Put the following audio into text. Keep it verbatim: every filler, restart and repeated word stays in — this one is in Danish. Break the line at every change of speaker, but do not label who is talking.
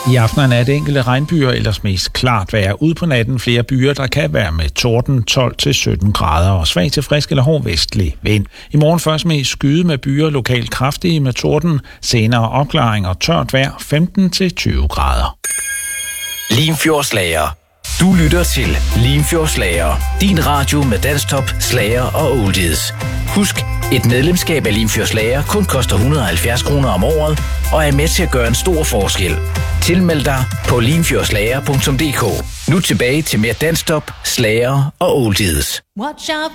I aften er det enkelte regnbyer, ellers mest klart vejr. Ude på natten flere byer, der kan være med torden tolv til sytten grader og svag til frisk eller hård vestlig vind. I morgen først mest skyde med byer, lokalt kraftige med torden, senere opklaring og tørt vejr femten til tyve grader.
Limfjordslager. Du lytter til Limfjordslager. Din radio med danstop, slager og oldies. Husk, et medlemskab af Limfjordslager kun koster et hundrede og halvfjerds kroner om året og er med til at gøre en stor forskel. Tilmeld dig på limfjordslager punktum d k. Nu tilbage til mere danstop, slager og oldies.
Watch out